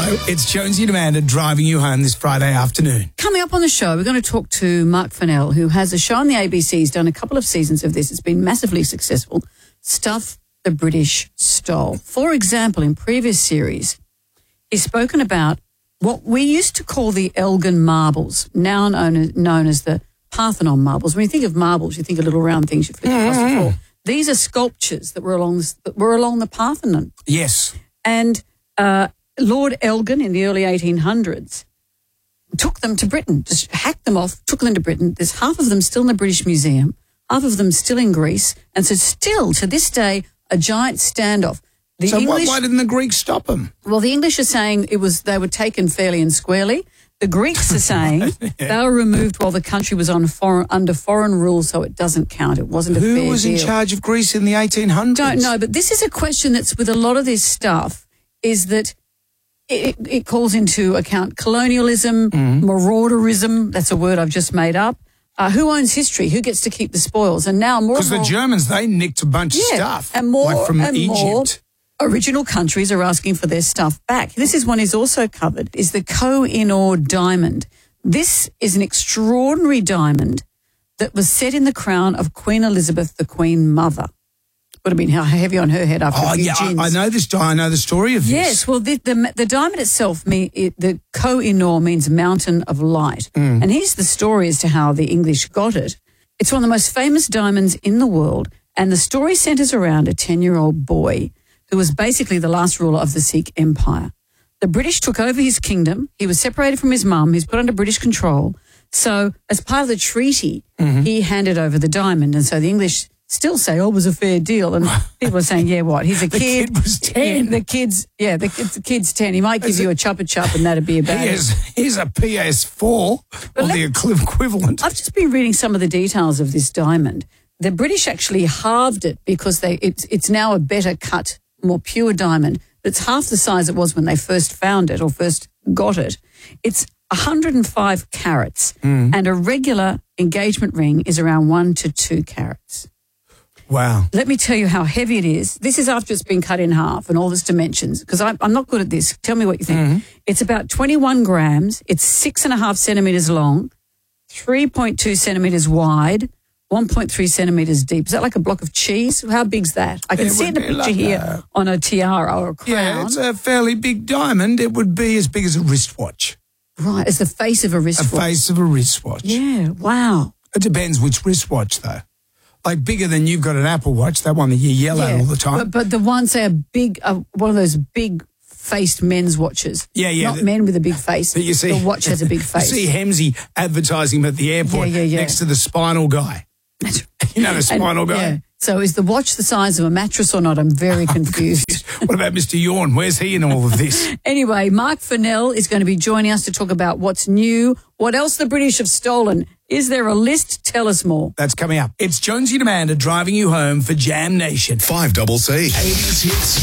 Hello, it's Jonesy and Amanda driving you home this Friday afternoon. Coming up on the show, we're going to talk to Mark Fennell, who has a show on the ABC. He's done a couple of seasons of this. It's been massively successful. Stuff the British Stole. For example, in previous series, he's spoken about what we used to call the Elgin marbles, now known as the Parthenon marbles. When you think of marbles, you think of little round things you flick across the floor. These are sculptures that were along the Parthenon. Yes. And Lord Elgin in the early 1800s took them to Britain, just hacked them off, took them to Britain. There's half of them still in the British Museum, half of them still in Greece, and so still to this day a giant standoff. Why didn't the Greeks stop them? Well, the English are saying they were taken fairly and squarely. The Greeks are saying they were removed while the country was under foreign rule, so it doesn't count. It wasn't a fair deal. Who was in charge of Greece in the 1800s? Don't know, but this is a question that's with a lot of this stuff, is that it calls into account colonialism, marauderism, that's a word I've just made up. Who owns history? Who gets to keep the spoils? And now more because the Germans, they nicked a bunch of stuff, and more like from and Egypt. More original countries are asking for their stuff back. This is one he's also covered, is the Koh-i-Noor diamond. This is an extraordinary diamond that was set in the crown of Queen Elizabeth, the Queen Mother. Would have been heavy on her head after a few gins. I know this. I know the story of this. Yes, well, the diamond itself, the Koh-i-Noor means mountain of light. And here's the story as to how the English got it. It's one of the most famous diamonds in the world, and the story centres around a 10-year-old boy who was basically the last ruler of the Sikh Empire. The British took over his kingdom. He was separated from his mum. He's put under British control. So as part of the treaty, he handed over the diamond. And so the English still say, it was a fair deal. And people are saying, yeah, what? He's a the kid. The kid was 10. The kid's 10. He might give you a chupa-chup and that'd be about it. Here's a PS4 or the equivalent. I've just been reading some of the details of this diamond. The British actually halved it because it's now a better cut, more pure diamond. It's half the size it was when they first found it or first got it. It's 105 carats and a regular engagement ring is around 1 to 2 carats. Wow. Let me tell you how heavy it is. This is after it's been cut in half and all its dimensions, because I'm not good at this. Tell me what you think. It's about 21 grams. It's 6.5 centimetres long, 3.2 centimetres wide, 1.3 centimetres deep. Is that like a block of cheese? How big's that? I can see the picture here on a tiara or a crown. Yeah, it's a fairly big diamond. It would be as big as a wristwatch. Right, it's the face of a wristwatch. The face of a wristwatch. Yeah, wow. It depends which wristwatch, though. Like bigger than you've got an Apple Watch, that one that you yell at all the time. But the ones say one of those big-faced men's watches. Yeah. Not men with a big face. You see, the watch has a big face. You see Hemsey advertising him at the airport next to the spinal guy. You know the spinal guy? Yeah. So is the watch the size of a mattress or not? I'm very confused. What about Mr. Yawn? Where's he in all of this? Anyway, Mark Fennell is going to be joining us to talk about what's new, what else the British have stolen. Is there a list? Tell us more. That's coming up. It's Jonesy and Amanda driving you home for Jam Nation. 5CC. 80s hits.